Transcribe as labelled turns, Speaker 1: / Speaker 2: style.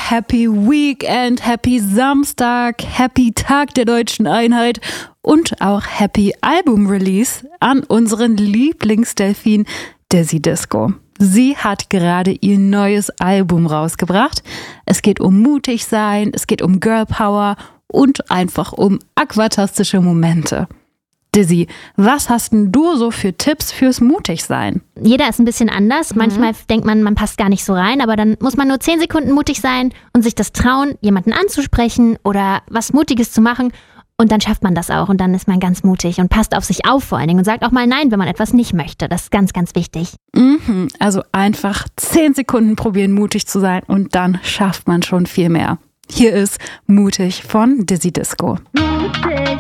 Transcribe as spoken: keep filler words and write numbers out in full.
Speaker 1: Happy Weekend, Happy Samstag, Happy Tag der Deutschen Einheit und auch Happy Album Release an unseren Lieblingsdelfin Dizzy Disco. Sie hat gerade ihr neues Album rausgebracht. Es geht um mutig sein, es geht um Girl Power und einfach um aquatastische Momente. Dizzy, was hast denn du so für Tipps fürs Mutigsein?
Speaker 2: Jeder ist ein bisschen anders. Manchmal mhm. denkt man, man passt gar nicht so rein, aber dann muss man nur zehn Sekunden mutig sein und sich das trauen, jemanden anzusprechen oder was Mutiges zu machen. Und dann schafft man das auch und dann ist man ganz mutig und passt auf sich auf vor allen Dingen und sagt auch mal Nein, wenn man etwas nicht möchte. Das ist ganz, ganz wichtig.
Speaker 1: Mhm, also einfach zehn Sekunden probieren, mutig zu sein und dann schafft man schon viel mehr. Hier ist Mutig von Dizzy Disco.
Speaker 3: Mutig.